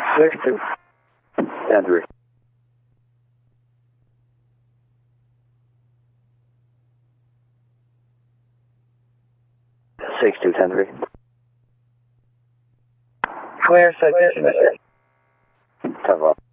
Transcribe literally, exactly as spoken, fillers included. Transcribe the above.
Six two. ten three. Six two ten three. Clear citation. ten five.